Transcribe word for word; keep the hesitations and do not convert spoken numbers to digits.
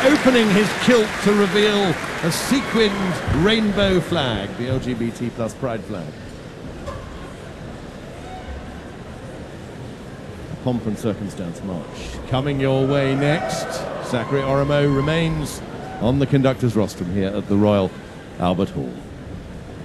opening his kilt to reveal a sequined rainbow flag, the L G B T plus pride flag. A pomp and circumstance march coming your way next. Zachary Oromo remains on the conductor's rostrum here at the Royal Albert Hall.